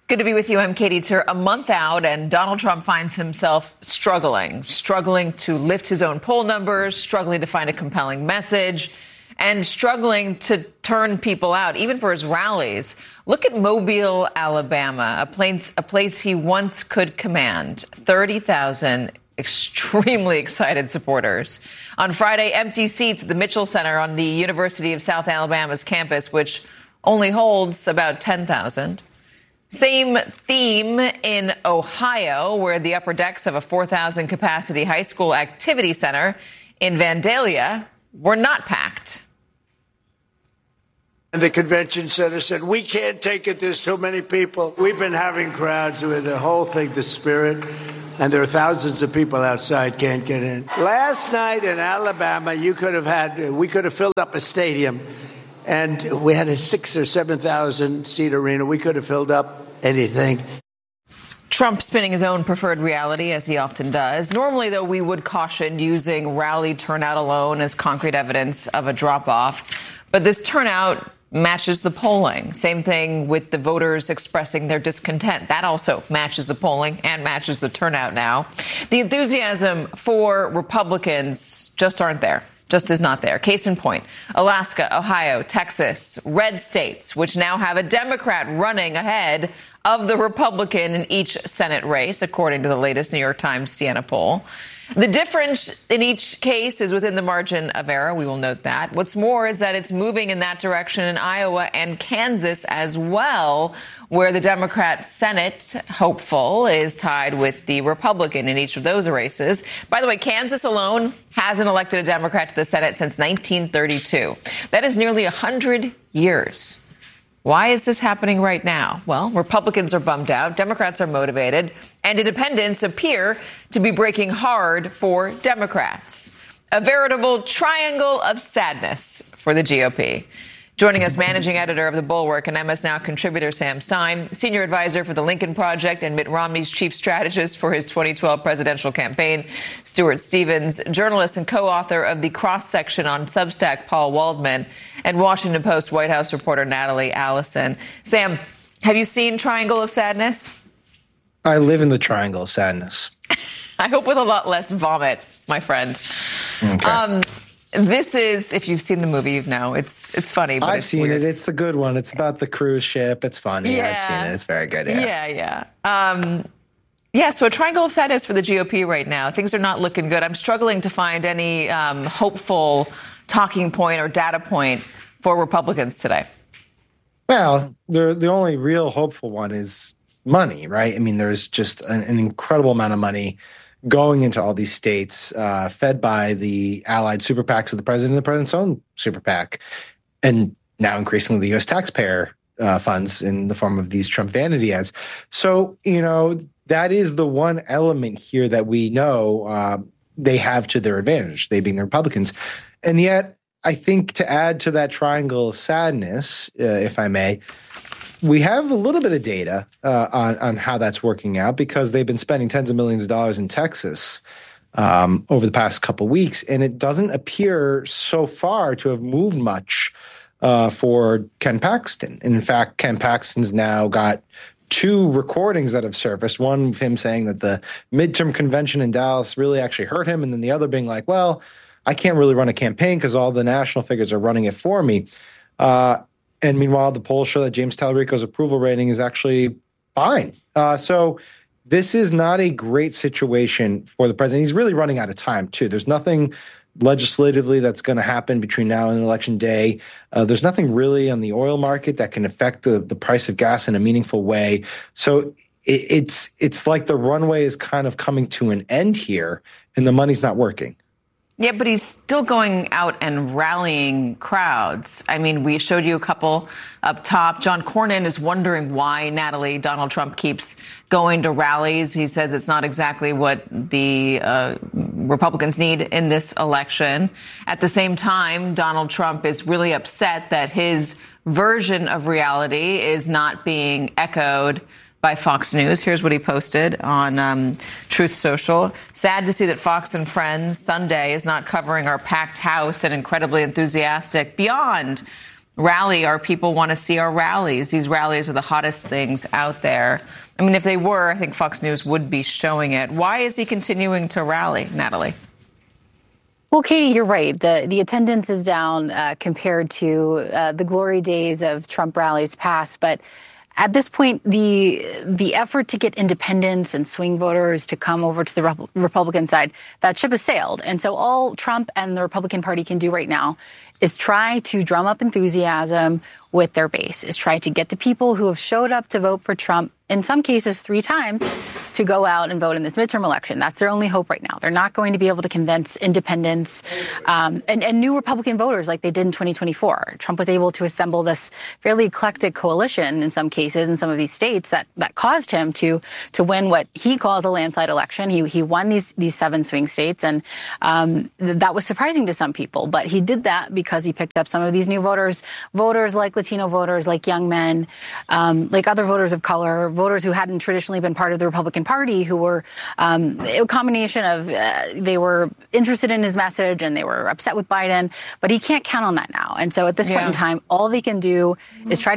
Good to be with you. I'm Katie Tur. A month out, and Donald Trump finds himself struggling to lift his own poll numbers, struggling to find a compelling message, and struggling to turn people out, even for his rallies. Look at Mobile, Alabama, a place he once could command 30,000 extremely excited supporters. On Friday, empty seats at the Mitchell Center on the University of South Alabama's campus, which only holds about 10,000. Same theme in Ohio, where the upper decks of a 4,000 capacity high school activity center in Vandalia were not packed. And the convention center said, we can't take it. There's too many people. We've been having crowds with the whole thing, the spirit. And there are thousands of people outside, can't get in. Last night in Alabama, we could have filled up a stadium. And we had a 6,000 or 7,000 seat arena. We could have filled up anything. Trump spinning his own preferred reality, as he often does. Normally, though, we would caution using rally turnout alone as concrete evidence of a drop-off. But this turnout matches the polling. Same thing with the voters expressing their discontent. That also matches the polling and matches the turnout now. The enthusiasm for Republicans just aren't there. Just is not there. Case in point, Alaska, Ohio, Texas, red states, which now have a Democrat running ahead of the Republican in each Senate race, according to the latest New York Times Siena poll. The difference in each case is within the margin of error. We will note that. What's more is that it's moving in that direction in Iowa and Kansas as well, where the Democrat Senate hopeful is tied with the Republican in each of those races. By the way, Kansas alone hasn't elected a Democrat to the Senate since 1932. That is nearly 100 years. Why is this happening right now? Well, Republicans are bummed out, Democrats are motivated, and independents appear to be breaking hard for Democrats. A veritable triangle of sadness for the GOP. Joining us, managing editor of The Bulwark and MS Now contributor Sam Stein, senior advisor for the Lincoln Project and Mitt Romney's chief strategist for his 2012 presidential campaign, Stuart Stevens, journalist and co-author of The Cross Section on Substack, Paul Waldman, and Washington Post White House reporter Natalie Allison. Sam, have you seen Triangle of Sadness? I live in the Triangle of Sadness. I hope with a lot less vomit, my friend. Okay. This is, if you've seen the movie, you know, it's funny. But I've seen it. It's the good one. It's about the cruise ship. It's funny. Yeah. I've seen it. It's very good. Yeah. So a triangle of sadness for the GOP right now. Things are not looking good. I'm struggling to find any hopeful talking point or data point for Republicans today. Well, the only real hopeful one is money, right? I mean, there's just an incredible amount of money going into all these states, fed by the allied super PACs of the president and the president's own super PAC, and now increasingly the U.S. taxpayer funds in the form of these Trump vanity ads. So, you know, that is the one element here that we know they have to their advantage, they being the Republicans. And yet, I think to add to that triangle of sadness, if I may, we have a little bit of data on how that's working out because they've been spending tens of millions of dollars in Texas over the past couple of weeks, and it doesn't appear so far to have moved much for Ken Paxton. And in fact, Ken Paxton's now got two recordings that have surfaced, one of him saying that the midterm convention in Dallas really actually hurt him, and then the other being like, well, I can't really run a campaign because all the national figures are running it for me. And meanwhile, the polls show that James Talarico's approval rating is actually fine. So this is not a great situation for the president. He's really running out of time, too. There's nothing legislatively that's going to happen between now and election day. There's nothing really on the oil market that can affect the price of gas in a meaningful way. So it's like the runway is kind of coming to an end here, and the money's not working. Yeah, but he's still going out and rallying crowds. I mean, we showed you a couple up top. John Cornyn is wondering why, Natalie, Donald Trump keeps going to rallies. He says it's not exactly what the Republicans need in this election. At the same time, Donald Trump is really upset that his version of reality is not being echoed by Fox News. Here's what he posted on Truth Social. Sad to see that Fox and Friends Sunday is not covering our packed house and incredibly enthusiastic beyond rally. Our people want to see our rallies. These rallies are the hottest things out there. I mean, if they were, I think Fox News would be showing it. Why is he continuing to rally, Natalie? Well, Katie, you're right. The attendance is down compared to the glory days of Trump rallies past. But at this point, the effort to get independents and swing voters to come over to the Republican side, that ship has sailed. And so all Trump and the Republican Party can do right now is try to drum up enthusiasm with their base, is try to get the people who have showed up to vote for Trump, in some cases 3 times, to go out and vote in this midterm election. That's their only hope right now. They're not going to be able to convince independents and new Republican voters like they did in 2024. Trump was able to assemble this fairly eclectic coalition in some cases in some of these states that caused him to win what he calls a landslide election. He won these 7 swing states, and that was surprising to some people. But he did that because he picked up some of these new voters like Latino voters, like young men, like other voters of color, voters who hadn't traditionally been part of the Republican Party, who were a combination of they were interested in his message and they were upset with Biden, but he can't count on that now. And so at this point in time, all they can do is try to